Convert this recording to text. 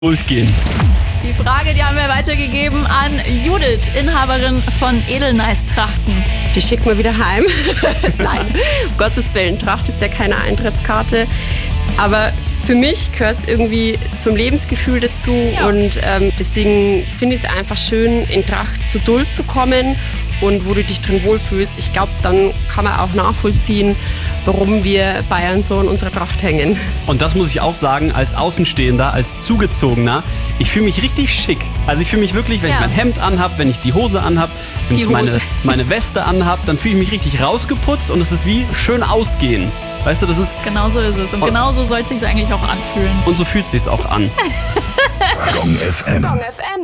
Schuld gehen. Die Frage, die haben wir weitergegeben an Judith, Inhaberin von Edelnice-Trachten. Die schickt mal wieder heim. Nein, um Gottes Willen, Tracht ist ja keine Eintrittskarte. Aber für mich gehört es irgendwie zum Lebensgefühl dazu. Ja. Und deswegen finde ich es einfach schön, in Tracht zu Duld zu kommen und wo du dich drin wohlfühlst. Ich glaube, dann kann man auch nachvollziehen, warum wir Bayern so in unserer Tracht hängen. Und das muss ich auch sagen, als Außenstehender, als Zugezogener, ich fühle mich richtig schick. Also ich fühle mich wirklich, wenn ich mein Hemd anhab, wenn ich die Hose anhab, wenn ich meine Weste anhab, dann fühle ich mich richtig rausgeputzt und es ist wie schön ausgehen. Weißt du, das ist... Genau so ist es. Und genau so soll es sich eigentlich auch anfühlen. Und so fühlt es sich auch an. Gong FM. Gong FM.